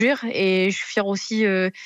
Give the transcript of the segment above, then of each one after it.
et je suis fière aussi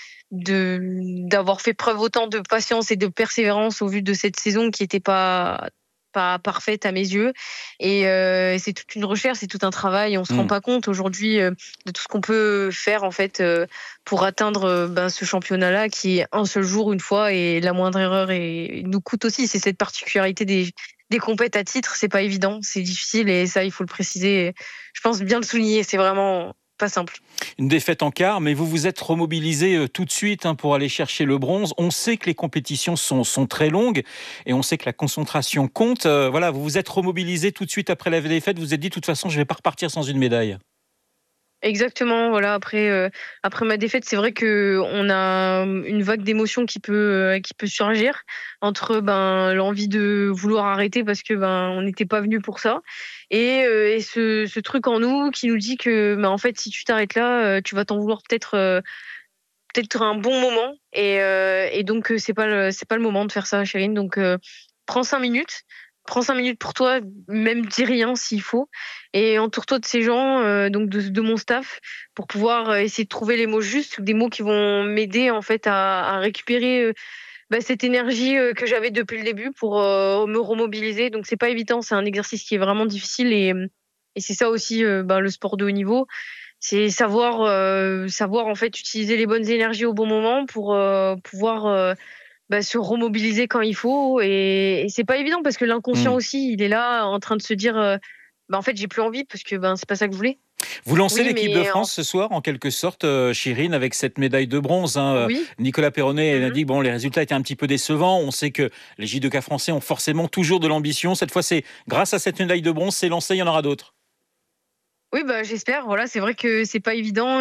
d'avoir fait preuve autant de patience et de persévérance au vu de cette saison qui n'était pas parfaite à mes yeux. Et c'est toute une recherche, c'est tout un travail. On se rend Mmh. pas compte aujourd'hui de tout ce qu'on peut faire en fait pour atteindre ce championnat-là qui est un seul jour, une fois, et la moindre erreur nous coûte aussi. C'est cette particularité des compètes à titre, c'est pas évident, c'est difficile et ça il faut le préciser. Je pense bien le souligner, c'est vraiment pas simple. Une défaite en quart, mais vous vous êtes remobilisé tout de suite pour aller chercher le bronze. On sait que les compétitions sont très longues et on sait que la concentration compte. Voilà, vous vous êtes remobilisé tout de suite après la défaite. Vous vous êtes dit, de toute façon, je ne vais pas repartir sans une médaille. Exactement, voilà. Après ma défaite, c'est vrai que on a une vague d'émotions qui peut surgir entre l'envie de vouloir arrêter parce que on n'était pas venu pour ça, et ce truc en nous qui nous dit que en fait si tu t'arrêtes là, tu vas t'en vouloir peut-être un bon moment, et donc c'est pas le moment de faire ça, Chérine. Donc prends 5 minutes. Prends 5 minutes pour toi, même dis rien s'il faut, et entoure-toi de ces gens, donc de mon staff, pour pouvoir essayer de trouver les mots justes, des mots qui vont m'aider en fait à récupérer cette énergie que j'avais depuis le début pour me remobiliser. Donc c'est pas évident, c'est un exercice qui est vraiment difficile, et c'est ça aussi le sport de haut niveau. C'est savoir en fait utiliser les bonnes énergies au bon moment pour pouvoir se remobiliser quand il faut, et c'est pas évident parce que l'inconscient Mmh. aussi, il est là en train de se dire en fait, j'ai plus envie parce que c'est pas ça que je voulais. Vous lancez Oui, l'équipe de mais France ce soir, en quelque sorte, Chirine, avec cette médaille de bronze. oui. Nicolas Perronnet a Mmh. dit que les résultats étaient un petit peu décevants. On sait que les judokas français ont forcément toujours de l'ambition. Cette fois, c'est grâce à cette médaille de bronze, c'est lancé, il y en aura d'autres. Oui, j'espère. Voilà, c'est vrai que c'est pas évident,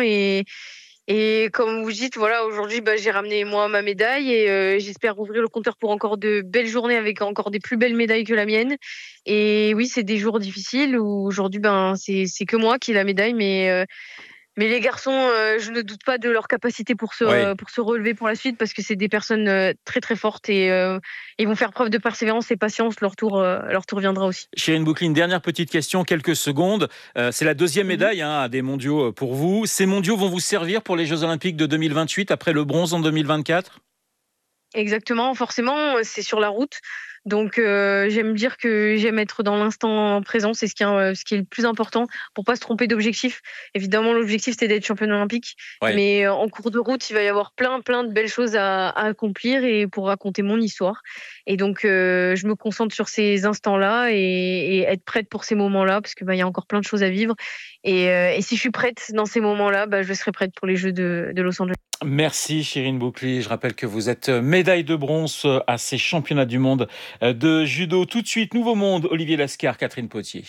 et comme vous dites, voilà, aujourd'hui, j'ai ramené moi ma médaille, et j'espère ouvrir le compteur pour encore de belles journées avec encore des plus belles médailles que la mienne. Et oui, c'est des jours difficiles où aujourd'hui, c'est que moi qui ai la médaille, mais les garçons, je ne doute pas de leur capacité Oui. pour se relever pour la suite parce que c'est des personnes très très fortes, et ils vont faire preuve de persévérance et patience. Leur tour viendra aussi. Chirine Boucline, dernière petite question, quelques secondes. C'est la deuxième Mhm. médaille à des mondiaux pour vous. Ces mondiaux vont vous servir pour les Jeux Olympiques de 2028 après le bronze en 2024 ? Exactement, forcément, c'est sur la route. Donc, j'aime dire que j'aime être dans l'instant présent. C'est ce qui est le plus important pour pas se tromper d'objectif. Évidemment, l'objectif, c'est d'être championne olympique. Oui. Mais en cours de route, il va y avoir plein, plein de belles choses à accomplir et pour raconter mon histoire. Et donc, je me concentre sur ces instants-là et être prête pour ces moments-là parce que, il y a encore plein de choses à vivre. Et si je suis prête dans ces moments-là, je serai prête pour les Jeux de Los Angeles. Merci Chirine Boucline. Je rappelle que vous êtes médaille de bronze à ces championnats du monde de judo. Tout de suite, Nouveau Monde, Olivier Lascar, Catherine Potier.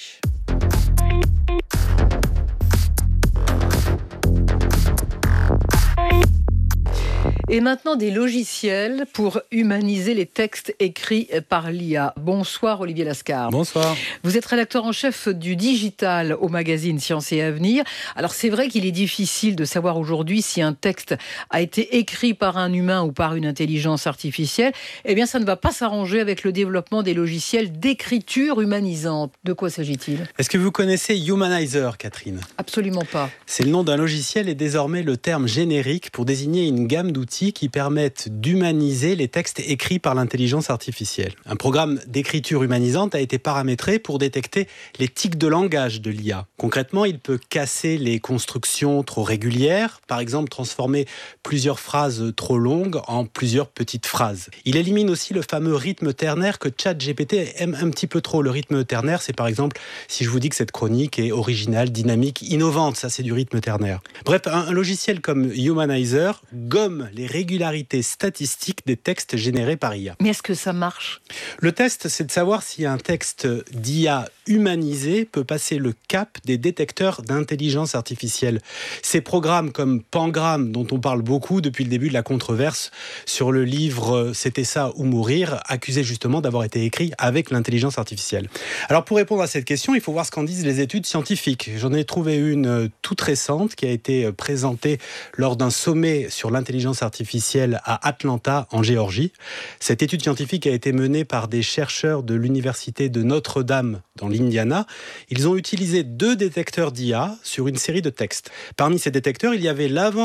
Et maintenant, des logiciels pour humaniser les textes écrits par l'IA. Bonsoir Olivier Lascar. Bonsoir. Vous êtes rédacteur en chef du digital au magazine Science et Avenir. Alors c'est vrai qu'il est difficile de savoir aujourd'hui si un texte a été écrit par un humain ou par une intelligence artificielle. Eh bien, ça ne va pas s'arranger avec le développement des logiciels d'écriture humanisante. De quoi s'agit-il ? Est-ce que vous connaissez Humanizer, Catherine ? Absolument pas. C'est le nom d'un logiciel et désormais le terme générique pour désigner une gamme d'outils qui permettent d'humaniser les textes écrits par l'intelligence artificielle. Un programme d'écriture humanisante a été paramétré pour détecter les tics de langage de l'IA. Concrètement, il peut casser les constructions trop régulières, par exemple transformer plusieurs phrases trop longues en plusieurs petites phrases. Il élimine aussi le fameux rythme ternaire que ChatGPT aime un petit peu trop. Le rythme ternaire, c'est par exemple si je vous dis que cette chronique est originale, dynamique, innovante, ça c'est du rythme ternaire. Bref, un logiciel comme Humanizer gomme les régularités statistiques des textes générés par IA. Mais est-ce que ça marche ? Le test, c'est de savoir si un texte d'IA humanisé peut passer le cap des détecteurs d'intelligence artificielle. Ces programmes comme Pangram, dont on parle beaucoup depuis le début de la controverse sur le livre « C'était ça ou mourir », accusé justement d'avoir été écrit avec l'intelligence artificielle. Alors pour répondre à cette question, il faut voir ce qu'en disent les études scientifiques. J'en ai trouvé une toute récente qui a été présentée lors d'un sommet sur l'intelligence artificielle artificielle à Atlanta, en Géorgie. Cette étude scientifique a été menée par des chercheurs de l'université de Notre-Dame dans l'Indiana. Ils ont utilisé 2 détecteurs d'IA sur une série de textes. Parmi ces détecteurs, il y avait l'avant